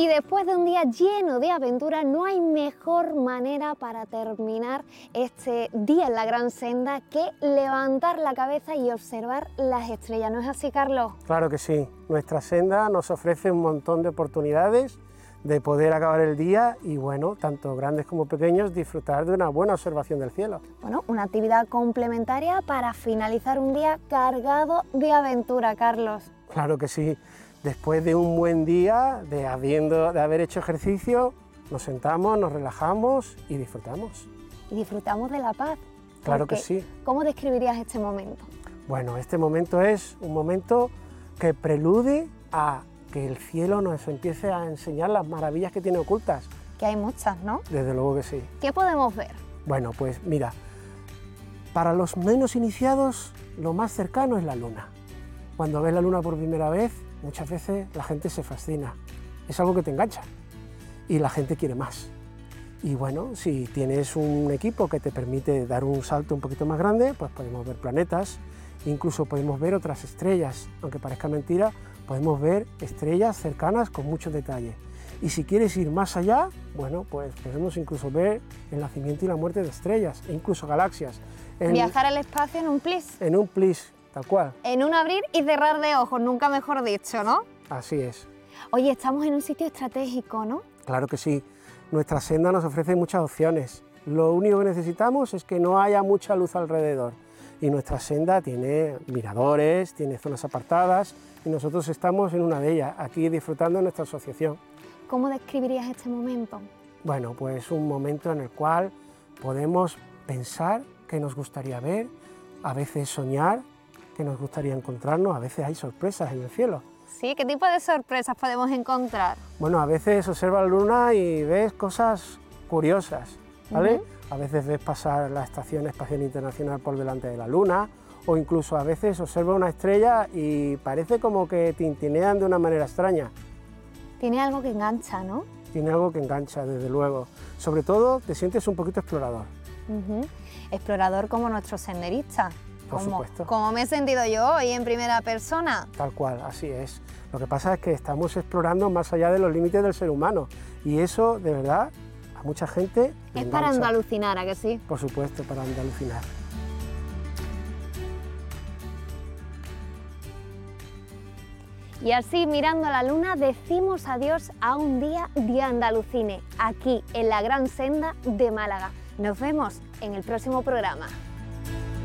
Y después de un día lleno de aventura, no hay mejor manera para terminar este día en la Gran Senda que levantar la cabeza y observar las estrellas. ¿No es así, Carlos? Claro que sí. Nuestra senda nos ofrece un montón de oportunidades de poder acabar el día y, bueno, tanto grandes como pequeños, disfrutar de una buena observación del cielo. Bueno, una actividad complementaria para finalizar un día cargado de aventura, Carlos. Claro que sí. Después de un buen día, de haber hecho ejercicio, nos sentamos, nos relajamos y disfrutamos. Y disfrutamos de la paz. Claro que sí. ¿Cómo describirías este momento? Bueno, este momento es un momento que prelude a que el cielo nos empiece a enseñar las maravillas que tiene ocultas. Que hay muchas, ¿no? Desde luego que sí. ¿Qué podemos ver? Bueno, pues mira, para los menos iniciados, lo más cercano es la luna. Cuando ves la luna por primera vez, muchas veces la gente se fascina. Es algo que te engancha y la gente quiere más. Y bueno, si tienes un equipo que te permite dar un salto un poquito más grande, pues podemos ver planetas, incluso podemos ver otras estrellas. Aunque parezca mentira, podemos ver estrellas cercanas con muchos detalles. Y si quieres ir más allá, bueno, pues podemos incluso ver el nacimiento y la muerte de estrellas e incluso galaxias. Viajar al espacio en un plis. En un plis, tal cual. En un abrir y cerrar de ojos, nunca mejor dicho, ¿no? Así es. Oye, estamos en un sitio estratégico, ¿no? Claro que sí. Nuestra senda nos ofrece muchas opciones. Lo único que necesitamos es que no haya mucha luz alrededor. Y nuestra senda tiene miradores, tiene zonas apartadas y nosotros estamos en una de ellas, aquí disfrutando de nuestra asociación. ¿Cómo describirías este momento? Bueno, pues un momento en el cual podemos pensar qué nos gustaría ver, a veces soñar qué nos gustaría encontrarnos, a veces hay sorpresas en el cielo. Sí, ¿qué tipo de sorpresas podemos encontrar? Bueno, a veces observas la luna y ves cosas curiosas, ¿vale? A veces ves pasar la Estación Espacial Internacional por delante de la luna, o incluso a veces observas una estrella y parece como que tintinean de una manera extraña. Tiene algo que engancha, ¿no? Tiene algo que engancha, desde luego. Sobre todo, te sientes un poquito explorador. Explorador como nuestro senderista. Por supuesto. Como me he sentido yo hoy en primera persona. Tal cual, así es. Lo que pasa es que estamos explorando más allá de los límites del ser humano. Y eso, de verdad, a mucha gente le Es para engancha. andalucinar, ¿a que sí? Por supuesto, para andalucinar. Y así, mirando a la luna, decimos adiós a un día de Andalucine, aquí en la Gran Senda de Málaga. Nos vemos en el próximo programa.